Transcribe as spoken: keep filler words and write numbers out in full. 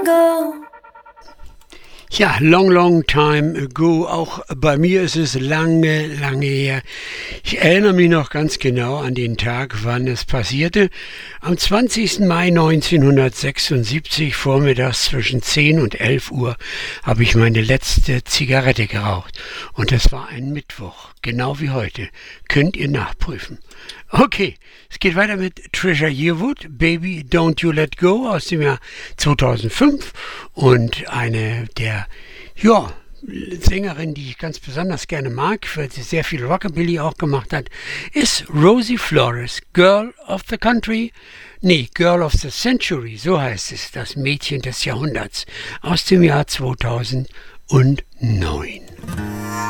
ago. Ja, long, long time ago. Auch bei mir ist es lange, lange her. Ich erinnere mich noch ganz genau an den Tag, wann es passierte. Am zwanzigsten Mai neunzehnhundertsechsundsiebzig, vormittags zwischen zehn und elf Uhr, habe ich meine letzte Zigarette geraucht. Und das war ein Mittwoch, genau wie heute. Könnt ihr nachprüfen. Okay, es geht weiter mit Trisha Yearwood, Baby Don't You Let Go aus dem Jahr zweitausendfünf, und eine der, ja, Sängerin, die ich ganz besonders gerne mag, weil sie sehr viel Rockabilly auch gemacht hat, ist Rosie Flores, Girl of the Country, nee, Girl of the Century, so heißt es, das Mädchen des Jahrhunderts, aus dem Jahr zweitausendneun.